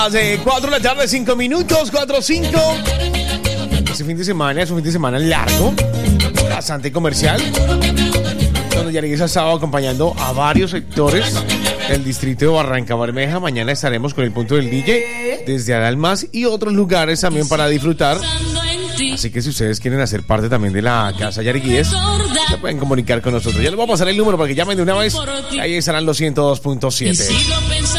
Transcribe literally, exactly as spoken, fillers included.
Hace cuatro de la tarde, cinco minutos, cuatro, cinco. Este fin de semana es un fin de semana largo, bastante comercial, donde Yarigues ha estado acompañando a varios sectores del distrito de Barranca Bermeja. Mañana estaremos con el punto del D J desde Adalmas y otros lugares también para disfrutar. Así que si ustedes quieren hacer parte también de la Casa Yarigues, se pueden comunicar con nosotros. Ya les voy a pasar el número para que llamen de una vez. Ahí estarán los ciento dos punto siete.